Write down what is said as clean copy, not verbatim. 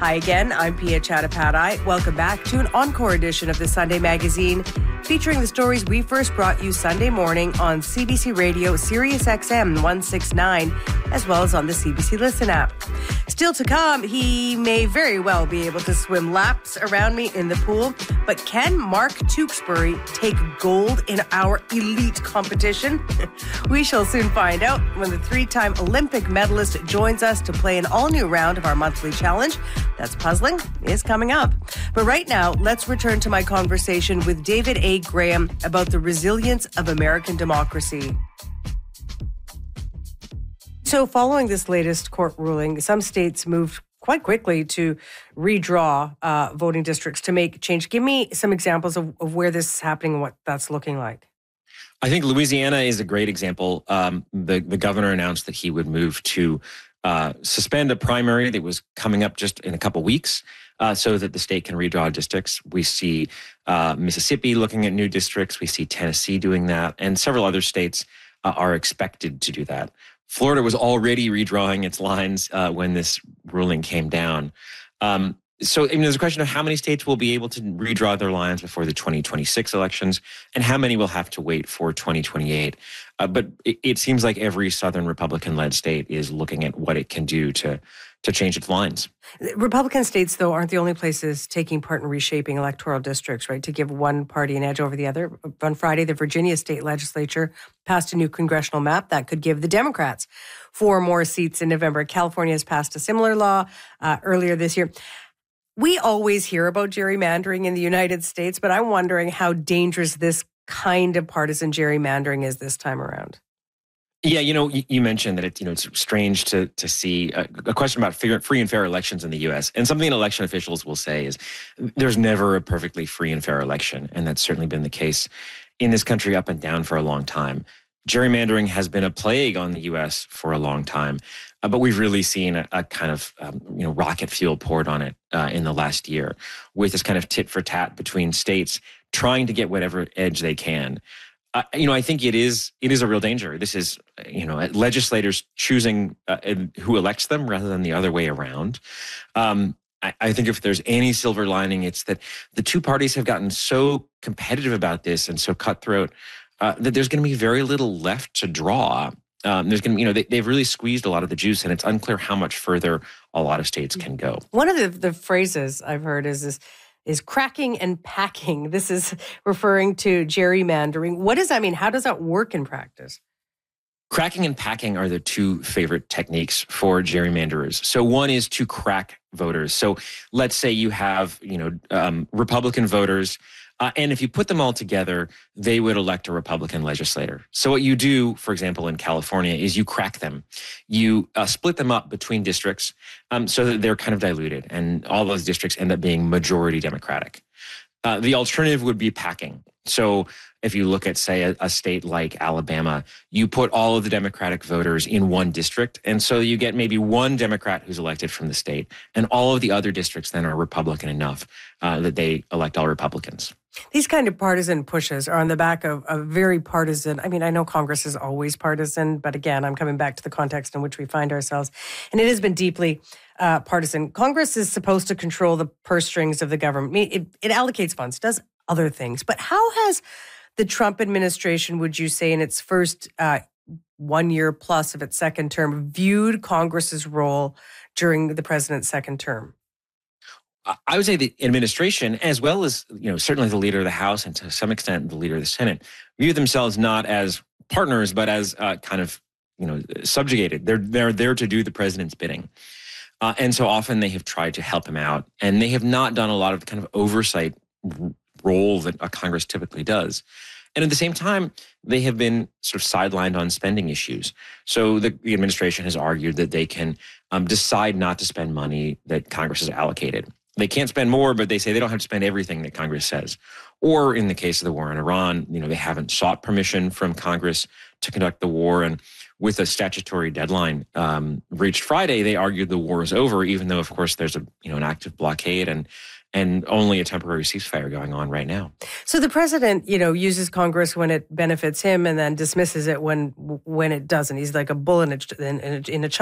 Hi again, I'm Pia Chattopadhyay. Welcome back to an encore edition of the Sunday Magazine, featuring the stories we first brought you Sunday morning on CBC Radio, Sirius XM 169, as well as on the CBC Listen app. Still to come, he may very well be able to swim laps around me in the pool, but can Mark Tewksbury take gold in our elite competition? We shall soon find out when the three-time Olympic medalist joins us to play an all-new round of our monthly challenge. That's Puzzling is coming up. But right now, let's return to my conversation with David A. Graham about the resilience of American democracy. So following this latest court ruling, some states moved quite quickly to redraw voting districts to make change. Give me some examples of where this is happening and what that's looking like. I think Louisiana is a great example. The governor announced that he would move to suspend a primary that was coming up just in a couple weeks so that the state can redraw districts. We see Mississippi looking at new districts. We see Tennessee doing that. And several other states are expected to do that. Florida was already redrawing its lines when this ruling came down. So there's a question of how many states will be able to redraw their lines before the 2026 elections and how many will have to wait for 2028. But it seems like every Southern Republican-led state is looking at what it can do to change its lines. Republican states, though, aren't the only places taking part in reshaping electoral districts, right, to give one party an edge over the other. On Friday, the Virginia state legislature passed a new congressional map that could give the Democrats 4 more seats in November. California has passed a similar law earlier this year. We always hear about gerrymandering in the United States, but I'm wondering how dangerous this kind of partisan gerrymandering is this time around. Yeah, you mentioned that it's strange to see a question about free and fair elections in the U.S. And something election officials will say is there's never a perfectly free and fair election. And that's certainly been the case in this country up and down for a long time. Gerrymandering has been a plague on the U.S. for a long time, but we've really seen a kind of rocket fuel poured on it in the last year with this kind of tit for tat between states trying to get whatever edge they can. I think it is a real danger. This is legislators choosing who elects them rather than the other way around. I think if there's any silver lining, it's that the two parties have gotten so competitive about this and so cutthroat that there's going to be very little left to draw. There's going to be, they've really squeezed a lot of the juice, and it's unclear how much further a lot of states can go. One of the phrases I've heard is cracking and packing. This is referring to gerrymandering. What does that mean? How does that work in practice? Cracking and packing are the two favorite techniques for gerrymanderers. So one is to crack voters. So let's say you have, Republican voters, and if you put them all together, they would elect a Republican legislator. So what you do, for example, in California, is you crack them. You split them up between districts so that they're kind of diluted, and all those districts end up being majority Democratic. The alternative would be packing. So if you look at, say, a state like Alabama, you put all of the Democratic voters in one district. And so you get maybe one Democrat who's elected from the state. And all of the other districts then are Republican enough that they elect all Republicans. These kind of partisan pushes are on the back of a very partisan. I mean, I know Congress is always partisan, but again, I'm coming back to the context in which we find ourselves. And it has been deeply partisan. Congress is supposed to control the purse strings of the government. It allocates funds, does other things. But how has the Trump administration, would you say, in its first 1 year plus of its second term, viewed Congress's role during the president's second term? I would say the administration, as well as certainly the leader of the House and to some extent the leader of the Senate, view themselves not as partners, but as kind of subjugated. They're there to do the president's bidding, and so often they have tried to help him out, and they have not done a lot of the kind of oversight role that a Congress typically does. And at the same time, they have been sort of sidelined on spending issues. So the administration has argued that they can decide not to spend money that Congress has allocated. They can't spend more, but they say they don't have to spend everything that Congress says. Or in the case of the war in Iran, they haven't sought permission from Congress to conduct the war. And with a statutory deadline reached Friday, they argued the war is over, even though, of course, there's an active blockade and only a temporary ceasefire going on right now. So the president, uses Congress when it benefits him and then dismisses it when it doesn't. He's like a bull in a